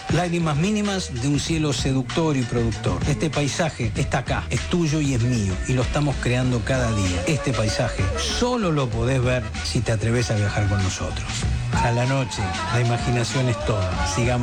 Lágrimas mínimas de un cielo seductor y productor. Este paisaje está acá, es tuyo y es mío, y lo estamos creando cada día. Este paisaje solo lo podés ver si te atreves a viajar con nosotros. A la noche, la imaginación es toda. Sigamos